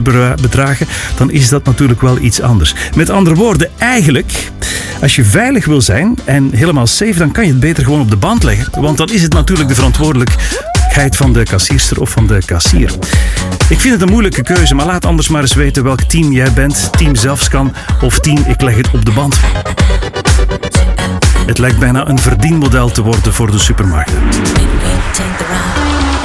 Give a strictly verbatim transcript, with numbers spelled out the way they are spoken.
bedragen, dan is dat natuurlijk wel iets anders. Met andere woorden, eigenlijk, als je veilig wil zijn en helemaal safe, dan kan je het beter gewoon op de band leggen. Want dan is het natuurlijk de verantwoordelijkheid van de kassierster of van de kassier. Ik vind het een moeilijke keuze, maar laat anders maar eens weten welk team jij bent. Team Zelfscan of team Ik leg het op de band. Het lijkt bijna een verdienmodel te worden voor de supermarkten. Take the ride.